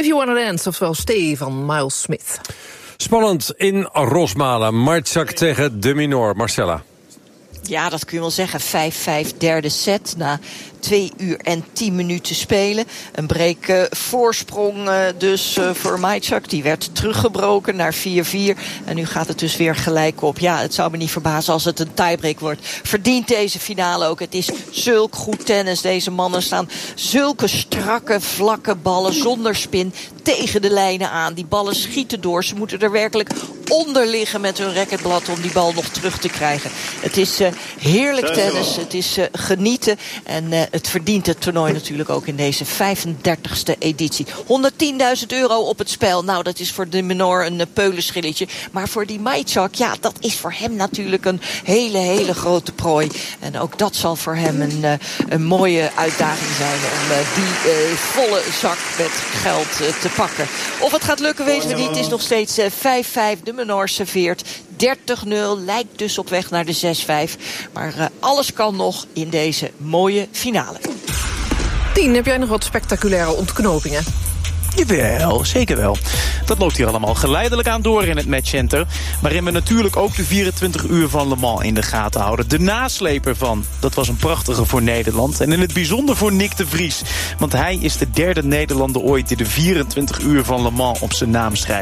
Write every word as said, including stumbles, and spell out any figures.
If You Wanna Dance, oftewel Stay van Miles Smith. Spannend in Rosmalen. Marczak tegen de Minaur. Marcella. Ja, dat kun je wel zeggen. vijf vijf, derde set. Na twee uur en tien minuten spelen. Een break uh, voorsprong uh, dus uh, voor Marczak. Die werd teruggebroken naar vier vier. En nu gaat het dus weer gelijk op. Ja, het zou me niet verbazen als het een tiebreak wordt. Verdient deze finale ook. Het is zulk goed tennis. Deze mannen staan zulke strakke, vlakke ballen zonder spin tegen de lijnen aan. Die ballen schieten door. Ze moeten er werkelijk onder liggen met hun racketblad om die bal nog terug te krijgen. Het is uh, heerlijk tennis. Het is uh, genieten. En uh, het verdient het toernooi natuurlijk ook in deze vijfendertigste editie. honderdtienduizend euro op het spel. Nou, dat is voor de Minaur een uh, peulenschilletje. Maar voor die Marczak, ja, dat is voor hem natuurlijk een hele, hele grote prooi. En ook dat zal voor hem een, uh, een mooie uitdaging zijn om uh, die uh, volle zak met geld uh, te pakken. Of het gaat lukken, weten we niet. Het is nog steeds uh, vijf vijf. De Minaur serveert. dertig nul, lijkt dus op weg naar de zes vijf. Maar uh, alles kan nog in deze mooie finale. Tien, heb jij nog wat spectaculaire ontknopingen? Jawel, zeker wel. Dat loopt hier allemaal geleidelijk aan door in het matchcenter. Waarin we natuurlijk ook de vierentwintig uur van Le Mans in de gaten houden. De nasleper van, dat was een prachtige voor Nederland. En in het bijzonder voor Nick de Vries. Want hij is de derde Nederlander ooit die de vierentwintig uur van Le Mans op zijn naam schrijft.